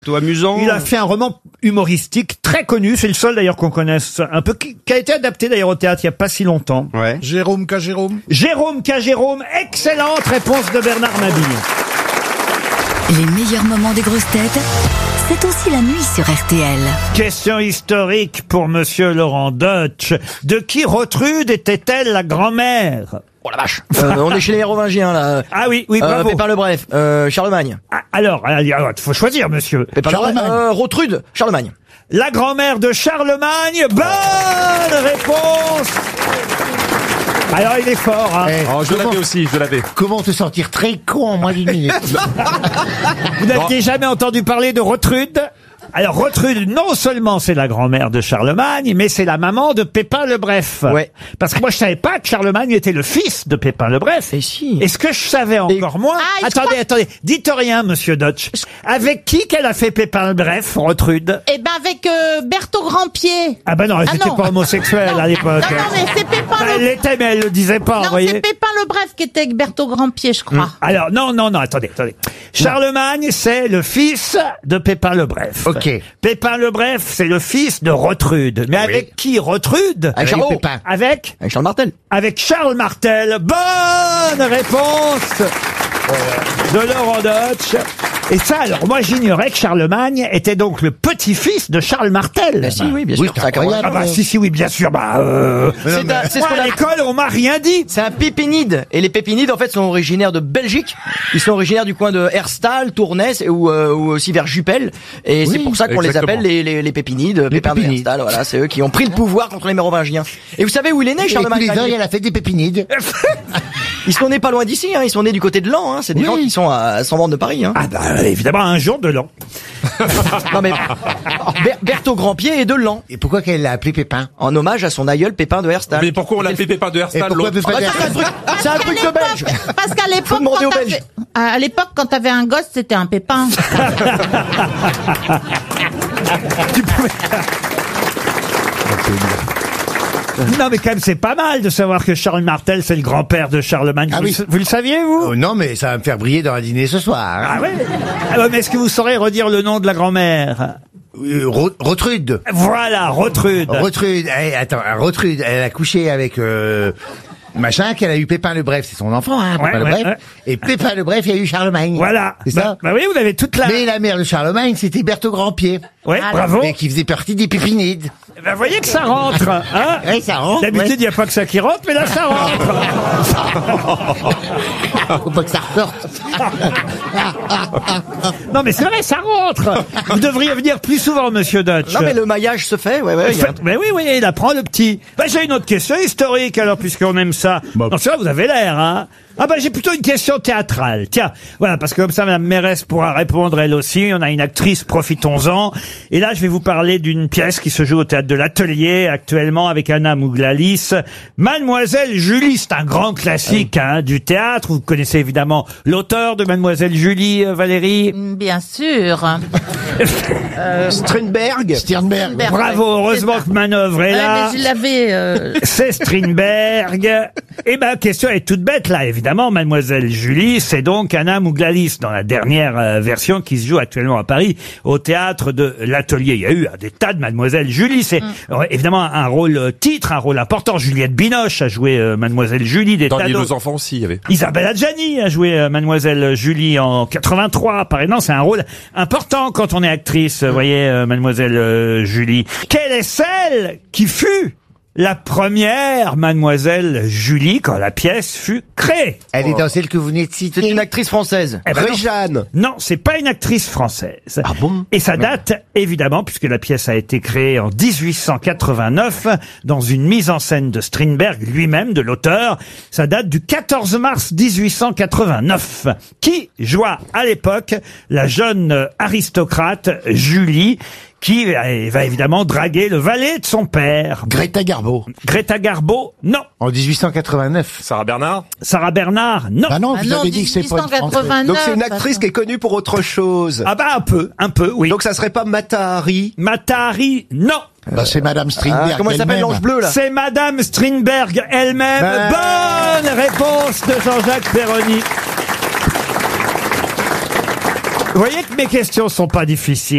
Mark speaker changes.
Speaker 1: Tout amusant.
Speaker 2: Il a fait un roman humoristique très connu, c'est le seul d'ailleurs qu'on connaisse un peu, qui a été adapté d'ailleurs au théâtre il n'y a pas si longtemps.
Speaker 1: Ouais.
Speaker 3: Jérôme K. Jérôme.
Speaker 2: Jérôme K. Jérôme, excellente réponse de Bernard Mabille.
Speaker 4: Les meilleurs moments des grosses têtes, c'est aussi la nuit sur RTL.
Speaker 2: Question historique pour monsieur Laurent Deutsch. De qui Rotrude était-elle la grand-mère?
Speaker 5: Oh la vache. On est chez les Mérovingiens là.
Speaker 2: Ah oui, oui, bravo.
Speaker 5: Pépin le Bref, Charlemagne.
Speaker 2: Ah, alors, faut choisir, monsieur.
Speaker 5: Pépin le Bref, Rotrude, Charlemagne.
Speaker 2: La grand-mère de Charlemagne, bonne réponse. Alors il est fort, hein.
Speaker 6: Oh, je l'avais aussi, je l'avais.
Speaker 3: Comment te sentir très con en moins d'une minute?
Speaker 2: Vous n'aviez jamais entendu parler de Rotrude? Alors Rotrude, non seulement c'est la grand-mère de Charlemagne, mais c'est la maman de Pépin le Bref.
Speaker 5: Ouais.
Speaker 2: Parce que moi je savais pas que Charlemagne était le fils de Pépin le Bref.
Speaker 5: Et si.
Speaker 2: Est-ce que je savais encore moins? Attendez, dites rien, monsieur Deutsch. Avec qui qu'elle a fait Pépin le Bref, Rotrude?
Speaker 7: Eh ben avec Berthaud Grandpied.
Speaker 2: Ah ben non, elle n'était
Speaker 7: non.
Speaker 2: pas homosexuelle à l'époque.
Speaker 7: Non, mais c'est Pépin
Speaker 2: Elle
Speaker 7: le...
Speaker 2: l'était, mais elle le disait pas, vous
Speaker 7: Non,
Speaker 2: voyez.
Speaker 7: c'est Pépin le Bref qui était avec Berthaud Grandpied, je crois.
Speaker 2: Alors, non, attendez. Charlemagne, c'est le fils de Pépin le Bref.
Speaker 3: Ok.
Speaker 2: Pépin le Bref, c'est le fils de Rotrude. Mais avec qui Rotrude?
Speaker 5: Avec Charlot.
Speaker 2: Avec
Speaker 5: Charles Martel.
Speaker 2: Avec Charles Martel. Bonne réponse de Laurent Deutsch. Et ça, alors, moi, j'ignorais que Charlemagne était donc le petit-fils de Charles Martel.
Speaker 5: Bah si, oui, bien sûr.
Speaker 3: c'est incroyable.
Speaker 2: Ah bah, si, oui, bien sûr,
Speaker 5: C'est ce
Speaker 2: moi,
Speaker 5: qu'on
Speaker 2: à
Speaker 5: a...
Speaker 2: l'école, on m'a rien dit.
Speaker 5: C'est un pépinide. Et les pépinides, en fait, sont originaires de Belgique. Ils sont originaires du coin de Herstal, Tournai, ou aussi vers Jupel. Et c'est pour ça qu'on les appelle les pépinides, Pépin de Herstal. Voilà, c'est eux qui ont pris le pouvoir contre les Mérovingiens. Et vous savez où il est né, Charlemagne?
Speaker 3: Elle a fait des pépinides.
Speaker 5: Ils sont nés pas loin d'ici, hein. Ils sont nés du côté de Laon, hein. C'est des gens qui sont à 100 bornes de Paris, hein.
Speaker 2: Ah bah, évidemment, un jour de l'an.
Speaker 5: Non mais, Berthaud Grandpied est de Laon.
Speaker 3: Et pourquoi qu'elle l'a appelé Pépin?
Speaker 5: En hommage à son aïeul Pépin de Herstal.
Speaker 6: Mais pourquoi on l'appelait Pépin de
Speaker 3: Et
Speaker 6: Herstal?
Speaker 3: pourquoi Pépin de Herstal?
Speaker 5: C'est un truc de belge.
Speaker 7: Parce qu'à l'époque,
Speaker 5: demander aux Belges.
Speaker 7: à l'époque, quand t'avais un gosse, c'était un pépin.
Speaker 2: Non, mais quand même, c'est pas mal de savoir que Charles Martel, c'est le grand-père de Charlemagne.
Speaker 3: Ah oui.
Speaker 2: Vous le saviez, vous?
Speaker 3: Oh, non, mais ça va me faire briller dans un dîner ce soir.
Speaker 2: Ah ouais? Ah ouais, mais est-ce que vous saurez redire le nom de la grand-mère?
Speaker 3: Rotrude.
Speaker 2: Voilà, Rotrude.
Speaker 3: Rotrude. Rotrude, elle a couché avec machin, qu'elle a eu Pépin le Bref, c'est son enfant, hein, Pépin le Bref.
Speaker 2: ouais.
Speaker 3: Et Pépin le Bref, il y a eu Charlemagne.
Speaker 2: Voilà.
Speaker 3: C'est ça?
Speaker 2: Bah oui, vous avez toute la...
Speaker 3: Mais la mère de Charlemagne, c'était Berthaud Grandpied.
Speaker 2: Ouais, bravo.
Speaker 3: Et qui faisait partie des Pépinides.
Speaker 2: Vous voyez que ça rentre, hein?
Speaker 3: Ouais, ça rentre.
Speaker 2: D'habitude, il n'y a pas que ça qui rentre, mais là, ça rentre.
Speaker 3: Faut pas que ça ressorte.
Speaker 2: Non, mais c'est vrai, ça rentre. Vous devriez venir plus souvent, monsieur Deutsch.
Speaker 5: Non mais le maillage se fait, ouais.
Speaker 2: Mais oui, il apprend le petit. Bah, j'ai une autre question historique, alors, puisqu'on aime ça. Non, c'est vrai, vous avez l'air, hein. Ah bah, j'ai plutôt une question théâtrale. Tiens, voilà, parce que comme ça, Madame Mérès pourra répondre elle aussi. On a une actrice, profitons-en. Et là, je vais vous parler d'une pièce qui se joue au théâtre de l'Atelier, actuellement, avec Anna Mouglalis. Mademoiselle Julie, c'est un grand classique, hein, du théâtre. Vous connaissez évidemment l'auteur de Mademoiselle Julie, Valérie.
Speaker 7: Bien sûr.
Speaker 5: Strindberg.
Speaker 3: Sternberg.
Speaker 2: Bravo, heureusement que Manœuvre est là.
Speaker 7: Mais je l'avais...
Speaker 2: C'est Strindberg. Et ma question est toute bête, là, évidemment. Mademoiselle Julie, c'est donc Anna Mouglalis, dans la dernière version qui se joue actuellement à Paris, au théâtre de l'Atelier. Il y a eu des tas de Mademoiselle Julie. C'est évidemment un rôle titre, un rôle important. Juliette Binoche a joué Mademoiselle Julie.
Speaker 6: Dans les deux enfants aussi, il y avait.
Speaker 2: Isabelle Adjani a joué Mademoiselle Julie en 83. Par exemple, c'est un rôle important quand on est actrice, vous voyez, Mademoiselle Julie. Quelle est celle qui fut la première Mademoiselle Julie quand la pièce fut créée?
Speaker 3: Elle est dans celle que vous venez de citer.
Speaker 5: C'est une actrice française.
Speaker 2: Eh ben non.
Speaker 3: Réjeanne.
Speaker 2: Non, c'est pas une actrice française.
Speaker 3: Ah bon?
Speaker 2: Et ça date, évidemment, puisque la pièce a été créée en 1889, dans une mise en scène de Strindberg lui-même, de l'auteur. Ça date du 14 mars 1889. Qui joua à l'époque la jeune aristocrate Julie, qui va évidemment draguer le valet de son père.
Speaker 3: Greta Garbo.
Speaker 2: Greta Garbo, non.
Speaker 3: En 1889.
Speaker 6: Sarah Bernard?
Speaker 2: Sarah Bernard, non.
Speaker 3: Ah non,
Speaker 7: Ah
Speaker 3: vous
Speaker 7: non,
Speaker 3: avez dit que c'est pas une Française.
Speaker 7: 1889.
Speaker 8: Donc c'est une actrice qui est connue pour autre chose.
Speaker 2: Ah bah un peu, oui.
Speaker 8: Donc ça serait pas Mata Hari?
Speaker 2: Mata Hari, non.
Speaker 3: Bah, c'est Madame Strindberg.
Speaker 5: Comment elle s'appelle,
Speaker 3: elle-même.
Speaker 5: l'ange bleu là?
Speaker 2: C'est Madame Strindberg elle-même. Bonne réponse de Jean-Jacques Perroni. Vous voyez que mes questions sont pas difficiles.